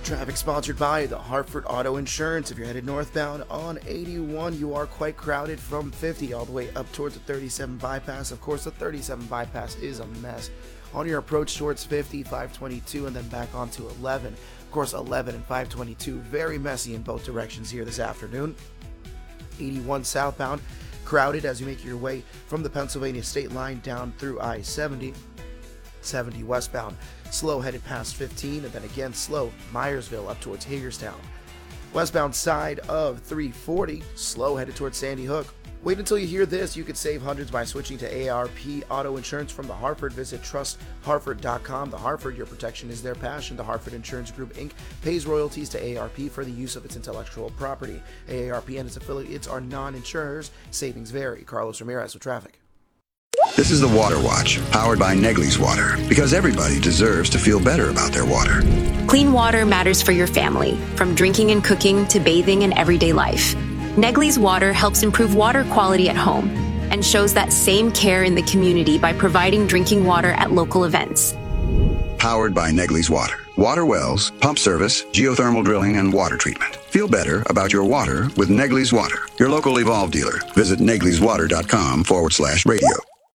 Traffic sponsored by the Hartford Auto Insurance. If you're headed northbound on 81, you are quite crowded from 50 all the way up towards the 37 bypass. Of course, the 37 bypass is a mess. On your approach towards 50, 522, and then back onto 11. Of course, 11 and 522, very messy in both directions here this afternoon. 81 southbound, crowded as you make your way from the Pennsylvania state line down through I-70. 70 westbound, slow headed past 15, and then again slow Myersville up towards Hagerstown. Westbound side of 340, slow headed towards Sandy Hook. Wait until you hear this. You could save hundreds by switching to AARP Auto Insurance from the Hartford. Visit trusthartford.com. The Hartford, your protection is their passion. The Hartford Insurance Group, Inc. pays royalties to AARP for the use of its intellectual property. AARP and its affiliates are non-insurers. Savings vary. Carlos Ramirez with traffic. This is the Water Watch, powered by Negley's Water, because everybody deserves to feel better about their water. Clean water matters for your family, from drinking and cooking to bathing and everyday life. Negley's Water helps improve water quality at home and shows that same care in the community by providing drinking water at local events. Powered by Negley's Water. Water wells, pump service, geothermal drilling, and water treatment. Feel better about your water with Negley's Water. Your local Evolve dealer. Visit negleyswater.com/radio.